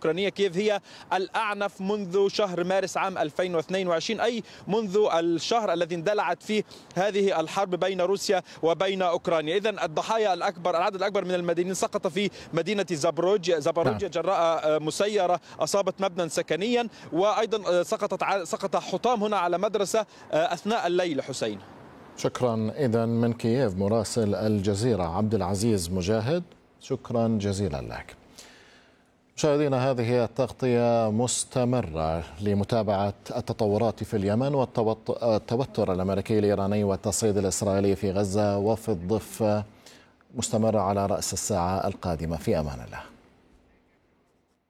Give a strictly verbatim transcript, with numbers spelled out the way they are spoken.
الأوكرانية كييف هي الأعنف منذ شهر مارس عام ألفين واثنين وعشرين، أي منذ الشهر الذي اندلعت فيه هذه الحرب بين روسيا وبين أوكرانيا. إذن الضحايا الأكبر، العدد الأكبر من المدنيين سقط في مدينة زابروجيا زابروجيا جراء مسيرة أصابت مبنى سكنيا، وأيضا سقطت سقط حطام هنا على مدرسة أثناء الليل. حسين، شكرا. إذن من كييف مراسل الجزيرة عبد العزيز مجاهد، شكرا جزيلا لك. مشاهدينا، هذه التغطية مستمرة لمتابعة التطورات في اليمن والتوتر الأمريكي الإيراني والتصعيد الإسرائيلي في غزة، وفي الضفة مستمرة على رأس الساعة القادمة. في أمان الله.